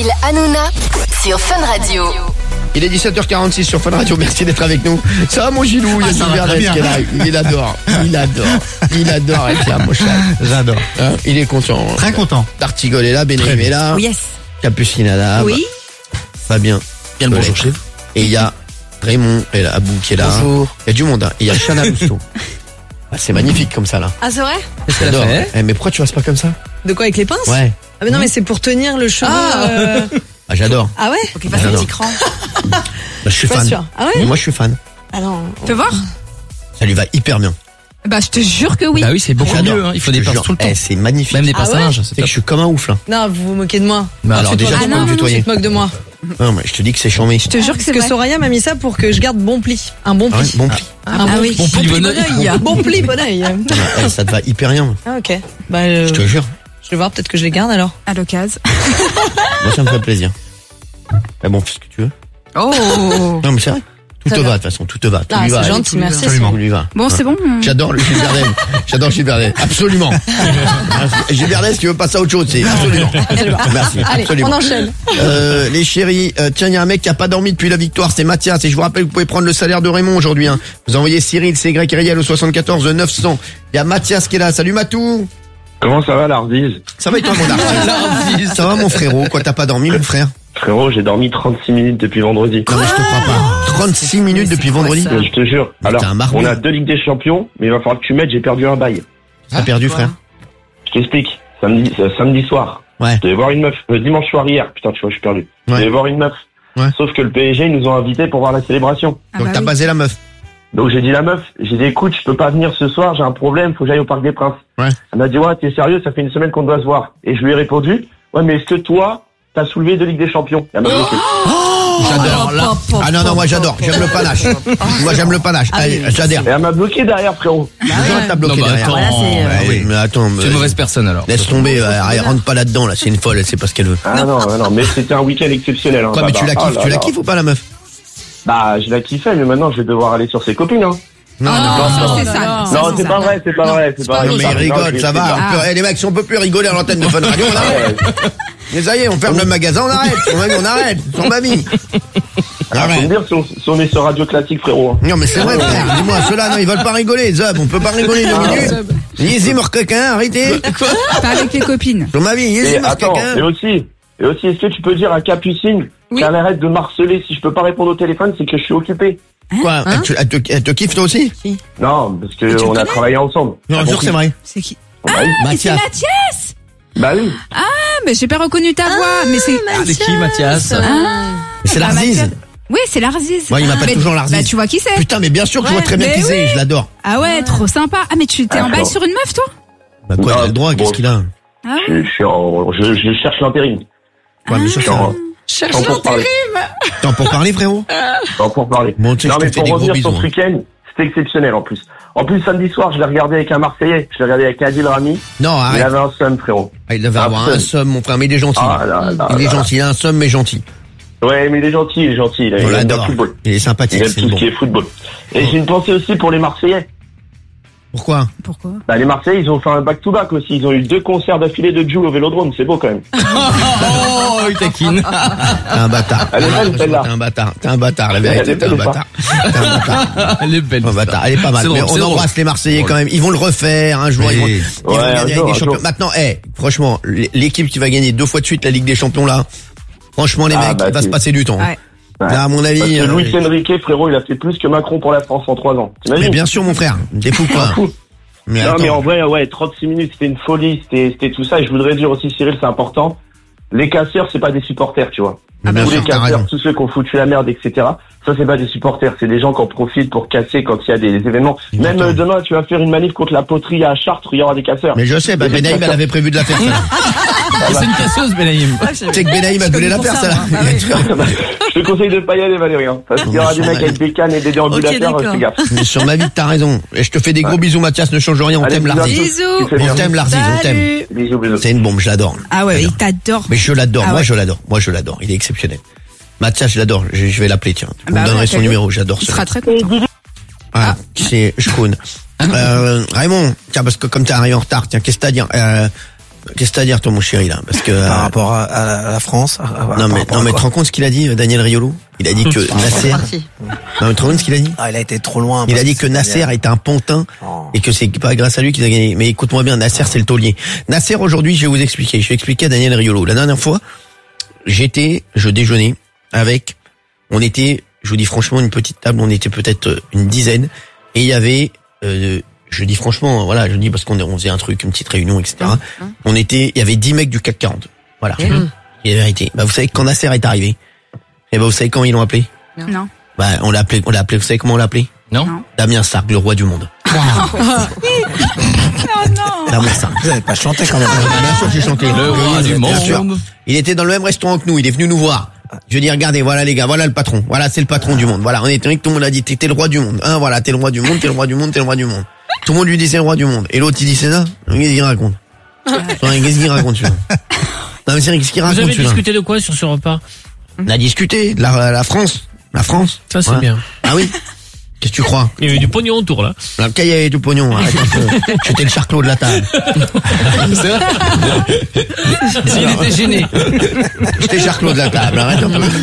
Cyril Hanouna sur Fun Radio. Il est 17h46 sur Fun Radio, merci d'être avec nous. Ça va mon Gilou, il y a Gilles Verdez qui est là, il adore être là, mon chat. J'adore. Hein, il est content. Très content. Tartigol est là, Benaïm est là, Yes. Capucine est là, Oui. Fabien. Bien le bonjour chez vous. Et il y a Raymond et là, Abou qui est là. Bonjour. Il y a du monde, hein. Et il y a Chana Lousteau. Ah, c'est magnifique comme ça là. Ah, c'est vrai? Qu'est-ce qu'elle a J'adore. fait? Mais pourquoi tu restes pas comme ça? De quoi, avec les pinces? Ouais. Ah mais non, mais c'est pour tenir le cheveu. Ah, j'adore. Ah ouais? Faut qu'il fasse un J'adore. petit cran. Bah, je suis Pas fan. sûr. Ah ouais? Moi je suis fan. Ah non. Fais voir. Ça lui va hyper bien. Bah, je te jure que oui. Bah oui, c'est beaucoup J'adore. mieux, hein. Il faut Je des te pinces jure. tout le temps. Eh, c'est magnifique. Même des Ah pinces à ouais linge, c'est C'est que top. je suis comme un ouf là. Non, vous vous moquez de moi. Bah alors déjà, Ah tu non, peux me non, tutoyer. Tu te moques de moi. Non, mais je te dis que c'est chambé. Je te jure que Parce c'est que vrai. Soraya m'a mis ça pour que je garde bon pli. Un bon Ah ouais, pli. bon pli. Un bon oui. pli. Bon pli, bon œil. Bon pli, bon oeil. Eh, ça te va hyper bien. Ah ok. Bah, Je te jure. je vais voir, peut-être que je les garde alors. À l'occasion. Moi ça me fait plaisir. Mais bon, fais ce que tu veux. Oh. Non mais c'est vrai. Tout Très te bien. va de toute façon, tout te va. Tout Ah, lui va. c'est gentil, merci. Absolument. Tout lui va. Bon, c'est bon. J'adore le Gilles Verdez. J'adore Gilles Verdez. Absolument. Gilles Verdez, tu veux passer à autre chose, c'est absolument. Merci. Allez, Absolument. on enchaîne. Les chéris, tiens, il y a un mec qui a pas dormi depuis la victoire, c'est Mathias. Et je vous rappelle que vous pouvez prendre le salaire de Raymond aujourd'hui. Hein. Vous envoyez Cyril, c'est Y Riel au 74 900. Il y a Mathias qui est là. Salut Matou. Comment ça va l'Ardise? Ça va et toi mon artiste? Ça va mon frérot? Quoi, t'as pas dormi mon frère? Frérot, j'ai dormi 36 minutes depuis vendredi. Non mais je te crois pas. 36 minutes depuis vendredi. Je te jure. Mais Alors, t'es un marmot. on a 2 Ligues des Champions, mais il va falloir que tu m'aides, j'ai perdu un bail. T'as perdu frère? Je t'explique. Samedi soir. Ouais. Je devais voir une meuf. Dimanche soir hier. Putain, tu vois, je suis perdu. Je Ouais. devais voir une meuf. Ouais. Sauf que le PSG, ils nous ont invités pour voir la célébration. Ah Donc bah t'as oui. basé la meuf. Donc j'ai dit la meuf, j'ai dit écoute, je peux pas venir ce soir, j'ai un problème, faut que j'aille au Parc des Princes. Ouais. Elle m'a dit ouais, t'es sérieux, ça fait une semaine qu'on doit se voir. Et je lui ai répondu, ouais mais est-ce que toi, t'as soulevé 2 Ligues des Champions? Elle m'a bloqué. J'adore. Ah non non moi j'adore. J'aime le panache. Moi j'aime le panache. Allez, j'adhère. Et elle m'a bloqué derrière, frérot. J'aurais t'a bloqué Non, bah, derrière. attends. Voilà, c'est, Ouais, oui. mais attends. C'est une mauvaise personne alors. Laisse tomber. Elle rentre pas là-dedans là. C'est une folle. Elle sait pas ce qu'elle veut. Ah non, mais c'était un week-end exceptionnel. Hein, Quoi mais tu la Oh kiffes? là Tu la là. kiffes ou pas la meuf? Bah, je la kiffais, mais maintenant je vais devoir aller sur ses copines. Hein. Non Ah non, ça, non, c'est non, ça. non. Ça, Non, c'est c'est ça. pas vrai, c'est pas vrai, c'est pas vrai. Non mais Non, rigole, je ça vais- va. Ah. Les mecs, si on peut plus rigoler à l'antenne de Fun Radio, on arrête. Mais ça y est, on ferme le magasin, on arrête. On arrête. Sans mamie. Alors, faut me dire si on est sur Radio Classique, frérot. Hein. Non mais c'est vrai frère, dis-moi, ceux-là non ils veulent pas rigoler, Zab, on peut pas rigoler 2 minutes. Yézi Morquequin, arrêtez. Pas avec les copines. Sur ma vie, Yézi Et attends, Morquequin. et aussi, est-ce que tu peux dire à Capucine Oui. qu'elle arrête de marceler? Si je peux pas répondre au téléphone, c'est que je suis occupé. Quoi, elle te kiffe toi aussi? Non, parce Mais tu que le on a connais travaillé ensemble. Non, T'as jure compris? c'est vrai. C'est qui? Bah oui. Mais c'est Mathias. Mathias. Bah oui. Ah, mais j'ai pas reconnu ta voix. Mais c'est. C'est qui Mathias? Ah. C'est Bah, l'Arzise. Mathias. Oui, c'est l'Arzise. Ouais, il m'appelle Mais- toujours l'Arzise. Bah, tu vois qui c'est? Putain mais bien sûr que je vois très bien Mais qui c'est, oui. je l'adore. Ah ouais, trop sympa. Ah, mais tu t'es en bail non. sur une meuf, toi? Bah quoi, il a le droit, Bon. qu'est-ce qu'il a? Ah ouais. Je cherche l'intérim. Ouais mais ça Je suis en- Cherche Tant pour parler. T'en pour parler frérot? Tant pour parler. Bon, tu sais, Non, je mais te fais pour des gros revenir sur bisous. ce week-end, c'était exceptionnel en plus. En plus, samedi soir, je l'ai regardé avec un Marseillais. Je l'ai regardé avec Adil Rami. Non, Il arrête. avait un seum, frérot. Ah, il devait avoir un somme mon frère, mais il est gentil. Ah là là Il est là. gentil, il a un somme mais gentil. Ouais, mais il est gentil, il est gentil. Il On aime bien le l'adore. football. Il est Il sympathique, aime c'est tout ce bon. qui est football. Et j'ai une pensée aussi pour les Marseillais. Pourquoi? Pourquoi? Bah, les Marseillais, ils ont fait un back-to-back aussi. Ils ont eu 2 concerts d'affilée de Jul au Vélodrome. C'est beau quand même. Oh, il taquine. T'es un bâtard. Elle est belle, celle-là. T'es un bâtard, la vérité, Elle est t'es un belle ou pas bâtard. T'es un bâtard. Elle est belle. Un bâtard, elle est pas mal. C'est Mais drôle, on c'est drôle. embrasse les Marseillais quand même. Ils vont le refaire un jour. Oui. Ils vont Ouais, gagner un avec jour, des un champions. jour. Maintenant, franchement, l'équipe qui va gagner 2 fois de suite la Ligue des Champions là, franchement les Ah, mecs, bah, il va se c'est- passer du temps. Ouais. Là, à mon Parce avis. que Luis Enrique, frérot, il a fait plus que Macron pour la France en 3 ans. Mais T'imagines? bien sûr, mon frère. T'es fou quoi. Fou. Mais Non, attends. mais en vrai, ouais, 36 minutes, c'était une folie, c'était tout ça. Et je voudrais dire aussi, Cyril, c'est important. Les casseurs, c'est pas des supporters, tu vois. Mais bien Tous les sûr, t'as casseurs, raison. tous ceux qui ont foutu la merde, etc. Ça, c'est pas des supporters, c'est des gens qui en profitent pour casser quand il y a des événements. Même Exactement. demain, tu vas faire une manif contre la poterie à Chartres, il y aura des casseurs. Mais je sais, bah, Les Benaïm, elle casseurs. avait prévu de la faire, ça. C'est une casseuse, Benaïm. Tu sais que Benaïm a voulu la faire, ça, là. Je te conseille de pas y aller, Valérie, hein, parce qu'il y aura des mecs avec des cannes et des déambulateurs, d'accord. fais gaffe. Mais sur ma vie, t'as raison. Et je te fais des gros bisous, Mathias, ne change rien, on Allez, t'aime, bisous à l'Arzise. tous. Bisous. Tu fais On bien. t'aime, l'Arzise, on t'aime. Salut. Bisous, bisous. C'est une bombe, je l'adore. Ah ouais, J'adore. il t'adore. Mais je l'adore, Ah moi ouais. je l'adore, il est exceptionnel. Mathias, je l'adore, je vais l'appeler, tiens. Vous Bah me donnerez ouais, son appelle-le. numéro, j'adore Il ça. sera très content. Ah, c'est Shkoun. Raymond, tiens, parce que comme t'es arrivé en retard, tiens, qu'est-ce que t'as à dire? Qu'est-ce que t'as à dire, toi, mon chéri, là? Parce que, Par rapport à la France. non, mais, tu te rends compte ce qu'il a dit, Daniel Riolo? Il a dit que Nasser, Parti. non, mais tu te rends compte ce qu'il a dit? Ah, il a été trop loin. Il a dit que Nasser était un pantin et que c'est pas grâce à lui qu'il a gagné. Mais écoute-moi bien, Nasser, c'est le taulier. Nasser, aujourd'hui, je vais vous expliquer. Je vais expliquer à Daniel Riolo. La dernière fois, je déjeunais avec, on était, je vous dis franchement, une petite table, on était peut-être une dizaine, et il y avait, je dis franchement, voilà, je dis parce qu'on faisait un truc, une petite réunion, etc. Il y avait 10 mecs du CAC 40. Voilà. C'est la vérité. Bah, vous savez, quand Nasser est arrivé, et bah, vous savez comment ils l'ont appelé? Non. Bah, on l'a appelé, vous savez comment on l'a appelé? Non. Damien Sargue, le roi du monde. Oh non. Damien Sargue. Vous n'avez pas chanté quand même. Bien sûr que j'ai chanté. Le roi du Bien sûr. monde. Il était dans le même restaurant que nous, il est venu nous voir. Je dis, regardez, voilà les gars, voilà le patron. Voilà, c'est le patron du monde. Voilà, on était tout le monde a dit, t'es le roi du monde. Hein, voilà, t'es le roi du monde, t'es le roi du monde, t'es le roi du monde. Tout le monde lui dit c'est le roi du monde. Et l'autre, il dit c'est ça. Qu'est-ce qu'il raconte? Qu'est-ce qu'il raconte, celui-là? Non, mais c'est qu'est-ce qu'il Vous raconte, avez celui-là? discuté de quoi sur ce repas? On a discuté, la France. La France. Ça, c'est Ouais. bien. Ah oui? Qu'est-ce que tu crois? Il y avait du pognon autour, là. Là, il y avait du pognon, arrête un peu. J'étais le charclot de la table. C'est vrai. Il était gêné. J'étais charclot de la table, arrête un peu.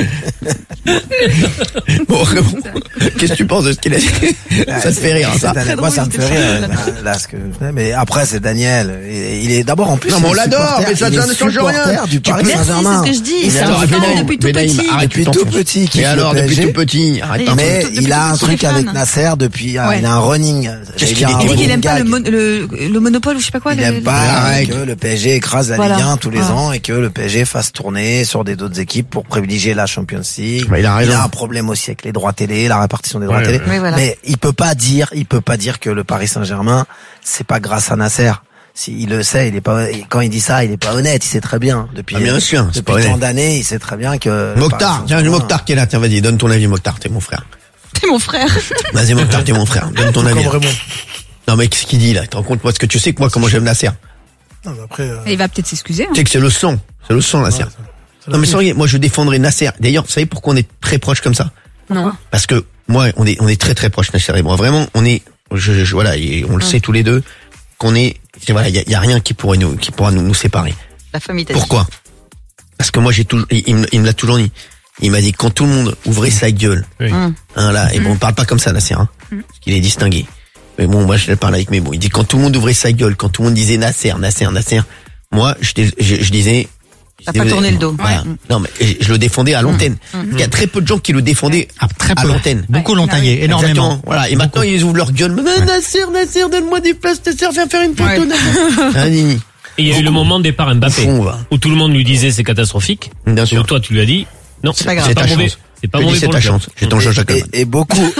Bon, qu'est-ce que tu penses de ce qu'il a dit? Ça te fait rire, ça? Moi, ça me fait rire, là, ce que, mais après, c'est Daniel. Il est d'abord, en plus. Non, mais on il est l'adore, supporter- mais ça il est ne change rien. supporter du Paris Merci, Saint-Germain. c'est ce que je dis. Il C'est est un alors, fan depuis tout Benaïm, petit. arrête, Depuis tu tout t'enfonces. petit, qui Et fait alors, le depuis PSG. tout petit, arrête un peu. Mais il a un tous truc les avec fans. Nasser depuis, Ouais. il a un running. Qu'est-ce Il qu'il a un est- Il dit running qu'il aime pas gag. le monopole ou je sais pas quoi. Il aime pas Arrête. que le PSG écrase la Voilà. Ligue 1 tous les Voilà. ans et que le PSG fasse tourner sur d'autres équipes pour privilégier la Champions League. Bah, il a raison. un problème aussi avec les droits télé, la répartition des droits télé. Oui, voilà. Mais il peut pas dire que le Paris Saint-Germain, c'est pas grâce à Nasser. Si il le sait, il est pas, quand il dit ça, il est pas honnête, il sait très bien. Depuis, Ah, bien sûr, c'est pas depuis tant honnête. d'années, il sait très bien que. le Paris Mokhtar, tiens, Saint-Germain- Mokhtar qui est là, tiens, vas-y, donne ton avis, Mokhtar, t'es mon frère. C'est mon frère. Vas-y, Mokhtar, t'es mon frère, donne ton avis. Comme Raymond. Non, mais qu'est-ce qu'il dit, là? Tu te rends compte, moi, ce que tu sais que moi, comment j'aime Nasser? Non, mais après, Il va peut-être s'excuser. Tu sais que c'est le sang, Nasser. Non, mais sans rien, moi, je défendrai Nasser. D'ailleurs, vous savez pourquoi on est très proches comme ça? Non. Parce que, moi, on est très très proches, Nasser et moi. Vraiment, on est, voilà, et on le sait tous les deux, qu'on est, voilà, il y a rien qui pourra nous séparer. La famille t'a dit. Pourquoi? Parce que moi, il me l'a toujours dit. Il m'a dit, quand tout le monde ouvrait sa gueule, Oui. hein, là, et bon, on parle pas comme ça, Nasser, hein, parce qu'il est distingué. Mais bon, moi, je le parle avec mes mots. Il dit, quand tout le monde ouvrait sa gueule, quand tout le monde disait Nasser, moi, je disais, T'as pas tourné le dos. voilà. Ouais. Non, mais je le défendais à l'antenne. Il y a très peu de gens qui le défendaient à l'antenne. Beaucoup l'ont taillé, énormément. Exactement. Voilà. Et maintenant, ils ouvrent leur gueule. Mais Nasser, donne-moi des places, Nasser, viens faire une photo, Ouais. Nasser. Ah, Nini. Et il y a eu le moment de départ Mbappé, Fond, va. où tout le monde lui disait c'est catastrophique. Bien sûr. Donc toi, tu lui as dit, non, C'est pas grave. C'est ta mauvais. chance. C'est pas Je dis, mauvais c'est pour ta le club. chance. J'étais en Jean-Jacques Goldman. et beaucoup,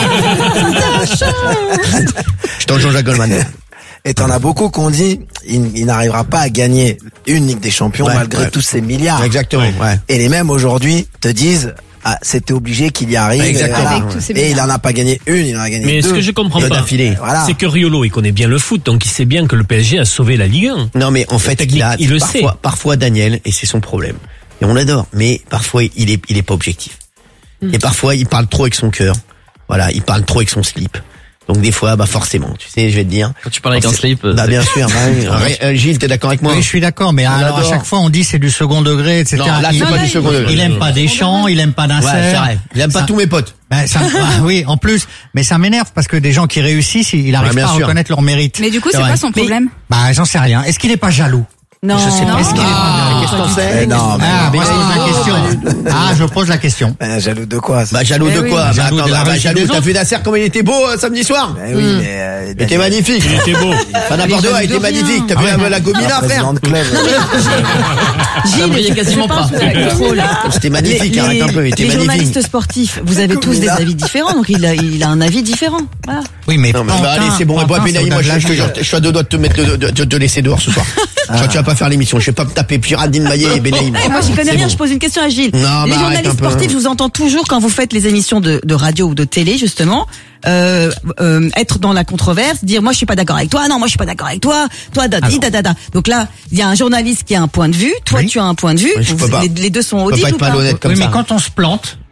J'étais en Jean-Jacques Goldman. et t'en as beaucoup qu'on dit, il n'arrivera pas à gagner une Ligue des Champions Ouais, malgré ouais. tous ces milliards. Exactement, ouais. Et les mêmes aujourd'hui te disent, ah, c'était obligé qu'il y arrive. Exactement. Et, Avec tous ces et il milliards. en a pas gagné une, il en a gagné Mais deux. ce que je comprends Deux pas, d'affilée. Voilà. c'est que Riolo, il connaît bien le foot, donc il sait bien que le PSG a sauvé la Ligue 1. Non, mais en fait, technique, il le sait. parfois Daniel, et c'est son problème. Et on l'adore, mais parfois il est pas objectif. Et parfois il parle trop avec son cœur. Voilà, il parle trop avec son slip. Donc des fois, bah forcément, tu sais, je vais te dire. Quand tu parles avec un slip, Bah bien sûr. Gilles, t'es d'accord avec moi? Oui, je suis d'accord, mais alors à l'adore. chaque fois on dit c'est du second degré, etc. Non, là, c'est il, pas du second degré. il aime pas Deschamps, il aime pas Nasser. Ouais, c'est vrai. Il aime pas Ça- tous mes potes. Ben, ça, oui, en plus, mais ça m'énerve parce que des gens qui réussissent, il arrive bien pas à sûr. reconnaître leur mérite. Mais du coup, c'est vrai. quoi son problème? Bah, j'en sais rien. Est-ce qu'il est pas jaloux? Non. Je sais pas. Est-ce qu'il est pas Qu'est-ce que t'en sais? Mais non, mais Ah, moi je pose la question. Ah, je pose la question. jaloux de quoi ça? Bah jaloux de oui. quoi? Bah Jaloux attends, de la bah réussite jaloux, des t'as autres. vu Nasser comment il était beau samedi soir? Oui, mais Il était magnifique. Il était beau. Pas n'importe quoi, il était magnifique. T'as vu la gomina, frère? président de club. ça brillait quasiment pas. C'était magnifique, arrête un peu, il était les magnifique. journalistes sportifs, vous avez tous des avis différents, donc il a un avis différent. Voilà. Oui, mais Non, mais Pantin- bah, allez, c'est bon, et Pantin, bois, c'est Benaïm, moi, au-delà de je suis à deux doigts de te mettre, de te laisser dehors ce soir. Je crois que tu vas pas faire l'émission. Je vais pas me taper Piradine Maillet et Benaïm. Eh, moi, j'y connais C'est rien, bon. je pose une question à Gilles. Non, Les bah, arrête journalistes un peu. sportifs, je vous entends toujours quand vous faites les émissions de radio ou de télé, justement, être dans la controverse, dire moi je suis pas d'accord avec toi, non moi je suis pas d'accord avec toi, toi dadi dada. Donc là, il y a un journaliste qui a un point de vue, toi Oui. tu as un point de vue, Oui, je peux pas. les deux sont Je peux audibles pas être ou pas? malhonnête comme Oui, ça. mais quand on se plante,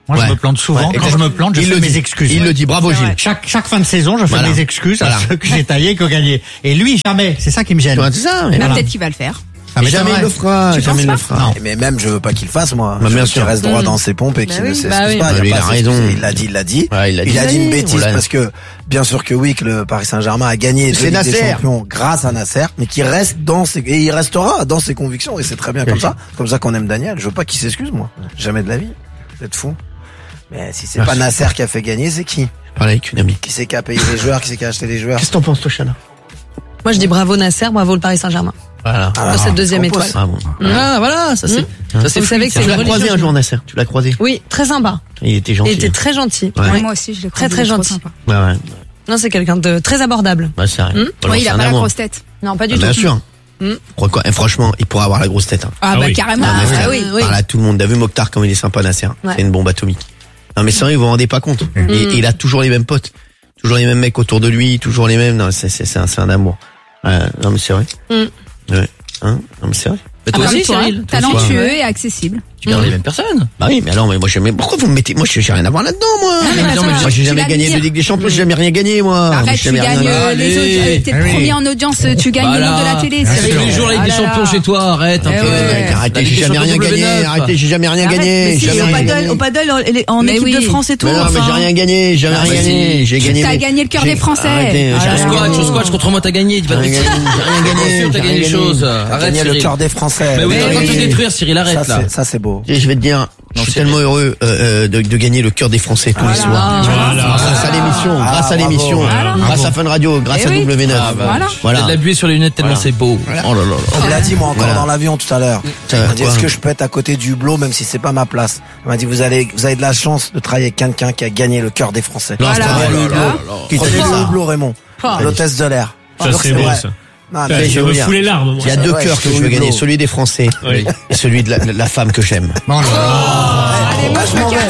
Moi, Ouais. je me plante souvent. Ouais, Quand je me plante, je il fais le mes dit. excuses. Il le dit. Bravo, Gilles. Chaque fin de saison, je fais Voilà. mes excuses à Voilà. ceux que j'ai taillés, qui ont gagné. Et lui, jamais. C'est ça qui me gêne. Ouais, c'est ça. Mais Voilà. peut-être qu'il va le faire. Ah, mais Jamais c'est il le vrai. fera. Tu Jamais il penses le fera. Non. Mais même, je veux pas qu'il le fasse, moi. Bah, Je bien veux sûr. qu'il reste droit dans ses pompes et qu'il ne s'excuse pas. Il y a Il pas a à raison. s'excuser. Il l'a dit. Ouais, il a dit une on bêtise l'a- parce que, bien sûr que oui, que le Paris Saint-Germain a gagné C'est deux Ligues des Nasser. Champions grâce à Nasser, mais qui reste et il restera dans ses convictions et c'est très bien comme ça. Comme ça qu'on aime Daniel. Je veux pas qu'il s'excuse, moi. Jamais de la vie. Vous êtes fou. Mais si c'est pas Nasser qui a fait gagner, c'est qui? Voilà, avec une amie. Qui c'est qui a payé les joueurs? Qui c'est qui a acheté les joueurs? Qu'est-ce que t'en penses, toi, Chana? Moi, je dis bravo Nasser, bravo le Paris Saint-Germain. Voilà. Ah, Pour cette deuxième étoile. Ah bon. Voilà, ça c'est. Ça c'est Vous savez que c'est Tu une l'as croisé religion. un jour, Nasser. Tu l'as croisé. Oui, très sympa. Il était gentil. Il était très gentil. Ouais. Ouais. Moi aussi, je l'ai Très, croisé, très il est trop gentil. sympa. Ouais, ouais. Non, c'est quelqu'un de très abordable. Ouais, c'est vrai. Voilà, Ouais, il c'est a un pas la amour. grosse tête. Non, pas du Ah, tout. bien sûr. Quoi, et franchement, il pourrait avoir la grosse tête. Hein. Ah, Ah bah oui. carrément. Non, mais Ah frère, oui. oui. Parle à tout le monde. T'as vu Mokhtar comme il est sympa, Nasser. Ouais. C'est une bombe atomique. Non, mais sérieux, vous vous rendez pas compte. Et il a toujours les mêmes potes. Toujours les mêmes mecs autour de lui, toujours les mêmes. Non, c'est un amour. Non, mais c'est vrai. Ouais. Hein? Non, mais c'est vrai. Mais toi Ah, aussi, comme toi, Cyril. talentueux et accessible. Tu gardes les mêmes personnes. Bah oui, mais alors, mais pourquoi vous me mettez, moi, j'ai rien à voir là-dedans, moi. Moi, j'ai jamais gagné de Ligue des Champions, j'ai jamais rien gagné, moi. Arrête, J'ai tu jamais rien gagnes gagné. t'es le premier en audience, tu gagnes le nom de la télé. C'est tous les jours la Ligue des Ah là Champions là. chez toi, arrête un Eh peu. ouais. Arrêtez, La Ligue j'ai des jamais rien Champions gagné. W9. Arrêtez, j'ai jamais rien Arrête, gagné. mais si, Jamais au rien paddle, gagné. au paddle, en Mais équipe oui. de France et tout. Mais non, mais enfin. j'ai rien gagné, jamais Ah, rien bah, gagné. J'ai gagné. T'as mais- gagné le cœur j'ai- des Français. Arrêtez, Ah j'ai là rien là. gagné. Au squash contre moi, t'as gagné. Dis pas de J'ai rien bêtises. gagné, j'ai rien Bien gagné. sûr, t'as j'ai gagné rien des gagné. choses. T'as Arrête, gagné le Cyril. cœur des Français. Mais oui, t'es en train de tout oui. détruire, Cyril, arrête là. Ça, c'est beau. Et je vais te dire, je suis tellement heureux de gagner le cœur des Français tous les soirs. Grâce à l'émission, grâce à l'émission, grâce à Fun Radio, grâce Eh à oui. W9. Voilà. Voilà. T'as de la buée sur les lunettes tellement c'est beau. Oh là là là. On me l'a dit, moi, encore Voilà. dans l'avion tout à l'heure. Ça Elle va, m'a dit, quoi est-ce que je peux être à côté du hublot, même si c'est pas ma place? Elle m'a dit, vous avez de la chance de travailler avec quelqu'un qui a gagné le cœur des Français. Non, c'est Voilà. pas vrai. Le hublot. Qui t'a Prenez dit le ça hublot, Raymond. L'hôtesse de l'air. Ça, Alors, c'est beau, vrai. ça. Non, Mais mais je Je veux me dire, fous les larmes, moi. il y a deux Ouais, cœurs je que suis je veux au gagner, hublot. celui des Français Oui. et celui de la femme que j'aime. Bon, Allez, moi, je me casse.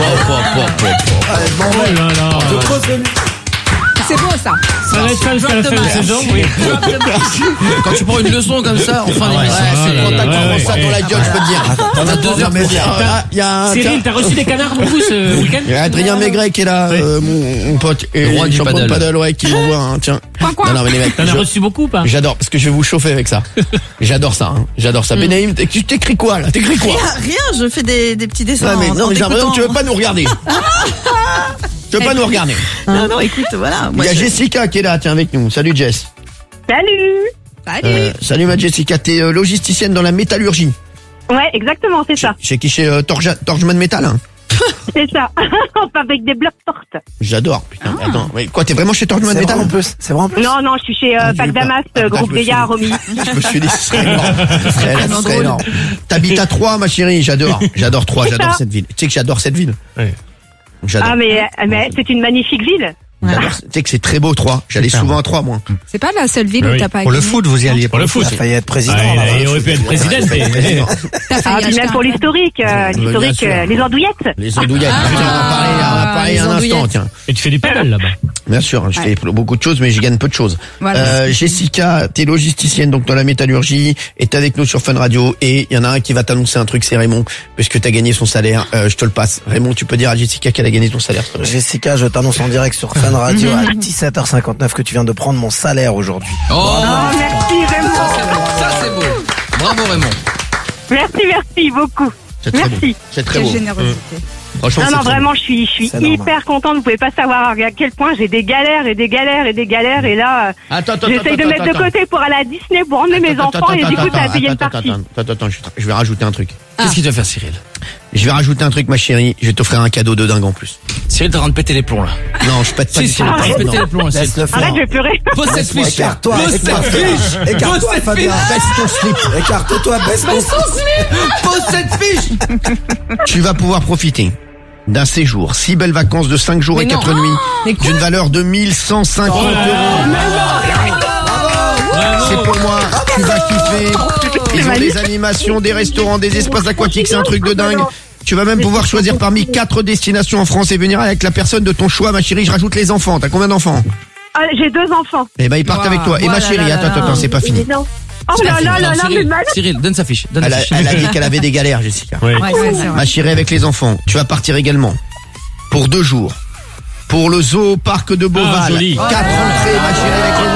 Oh là là. C'est beau, ça. Ça va être ça jusqu'à la fin de la saison, oui. Quand tu prends une leçon comme ça, en fin d'émission. C'est là quand là, t'as ouais, commencé ça ouais, dans la gueule, je peux te dire. T'as 2 heures pour dire. Il y a un Cyril, t'as reçu des canards beaucoup ce week-end? il y a Adrien Maigret qui est là, mon pote, et Le roi le du champion de paddle. paddle, ouais, qui m'envoie, hein, tiens. Quoi. Non, mais les mecs, T'en as reçu beaucoup ou pas? j'adore, parce que je vais vous chauffer avec ça. J'adore ça, hein. J'adore ça. Benaïm, tu t'écris quoi, là? T'écris quoi? Rien, je fais des petits dessins. Non, mais en j'ai l'impression que tu veux t'écoutant. pas nous regarder. Tu veux pas nous regarder. Non, écoute, voilà. Il Moi, y a je- Jessica qui est là, tiens, avec nous. Salut, Jess. Salut. Salut, ma Jessica. T'es logisticienne dans la métallurgie. Ouais, exactement, c'est ça. Chez qui? Chez Torchman Metal, hein. C'est ça. Enfin, avec des blocs portes. J'adore, putain. Attends, mais quoi, t'es vraiment chez Torchman c'est Metal? vrai en plus. C'est vrai en plus. Non, je suis chez Ah, Pac j'ai eu Damas, peur. Ah, groupe je me suis Gaillard, Romy. Je me suis dit, ce serait énorme. Ce serait énorme. T'habites à Troyes, ma chérie. J'adore. J'adore Troyes. C'est J'adore ça. cette ville. Tu sais que j'adore cette ville. Ouais. J'adore. Ah, mais c'est une magnifique ville. J'adore. Tu sais que c'est très beau, Troyes. J'allais Super. souvent à Troyes, moi. C'est pas la seule ville Ah où oui. t'as pas Pour le gagné. foot, vous y alliez Pour le foot. Il a failli être président. Ah, là, il aurait pu être président, mais. T'as Ah, failli puis acheter même un pour club. l'historique, Bien sûr. les andouillettes. Les andouillettes. Tiens, on va parler les un instant, andouillettes. tiens. Et tu fais du paddle là-bas. Bien sûr, je Ouais. fais beaucoup de choses, mais je gagne peu de choses. Voilà. Jessica, t'es logisticienne donc dans la métallurgie, et t'es avec nous sur Fun Radio, et il y en a un qui va t'annoncer un truc, c'est Raymond, puisque t'as gagné son salaire. Je te le passe. Raymond, tu peux dire à Jessica qu'elle a gagné ton salaire. s'il te plaît. Jessica, je t'annonce en direct sur Fun Radio à 17h59 que tu viens de prendre mon salaire aujourd'hui. Oh, Merci, Raymond. ça c'est beau. Bravo Raymond. Merci beaucoup. C'est très beau. Merci. C'est très Quelle beau. générosité. Franchement, Non, c'est non, très vraiment, je suis C'est normal. hyper contente. Vous pouvez pas savoir à quel point j'ai des galères et des galères et des galères. Et là, Attends, j'essaye de mettre de côté pour aller à Disney pour emmener mes enfants. Et du coup, ça a payé une partie. Attends, je vais rajouter un truc. Qu'est-ce qu'il va faire Cyril? Je vais rajouter un truc, ma chérie. Je vais t'offrir un cadeau de dingue en plus. Cyril, t'es en train de péter les plombs là. Non, je pète pas Si, du si, tout. t'es en train de péter Non. les plombs là. Laisse-le faire. Arrête, je vais pleurer. Pose cette fiche. Écarte-toi, Pose cette fiche. Écarte-toi, Pose cette Fabien. fiche. Baisse ton slip. Écarte-toi, baisse ton Pose cette fiche. Tu vas pouvoir profiter d'un séjour, 6 belles vacances de 5 jours Mais et non. 4 nuits, d'une valeur de 1150 euros. C'est pour moi, tu vas kiffer. Ils ont des animations, des restaurants, des espaces aquatiques, c'est un truc de dingue. Tu vas même pouvoir choisir parmi 4 destinations en France et venir avec la personne de ton choix, ma chérie. Je rajoute les enfants. T'as combien d'enfants? J'ai 2 enfants. Eh ben, ils partent avec toi. Et ma Voilà, chérie, là, là, attends, là. c'est pas fini. Non. Oh là là là là, mais Cyril, mal. Cyril, donne sa fiche. Donne Elle la a, fiche. elle a dit qu'elle avait des galères, Jessica. Ouais. Ouais, c'est vrai. Ma chérie, avec les enfants, tu vas partir également pour 2 jours pour le zoo parc de Beauval. Ah, joli. 4 entrées, ma chérie, avec